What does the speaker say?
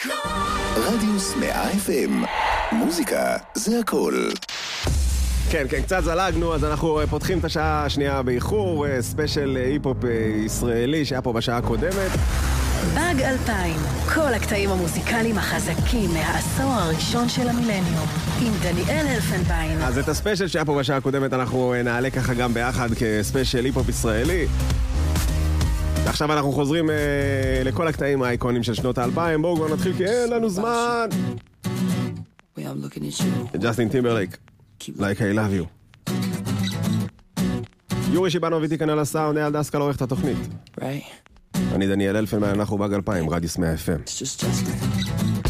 רדיוס 100 FM, מוזיקה זה הכל. כן, קצת זלגנו, אז אנחנו פותחים את השעה השנייה באיחור, ספיישל היפ-הופ ישראלי שהיה פה בשעה הקודמת. באג 2000, כל הקטעים המוזיקליים החזקים מהעשור הראשון של המילניום, עם דניאל אלפנביין. אז את הספיישל שהיה פה בשעה הקודמת אנחנו נעלה ככה גם ביחד כספיישל היפ-הופ ישראלי. ועכשיו אנחנו חוזרים לכל הקטעים האיקונים של שנות ה-2000, בואו כבר נתחיל כי אין לנו זמן. ג'סטין טימברלייק, Like I Love You. יורי שיבנו ואיתי כאן על הסאונד, אייל דסקל עורך את התוכנית. אני דניאל אלפנביין, אנחנו באג 2000, רדיוס 100 FM.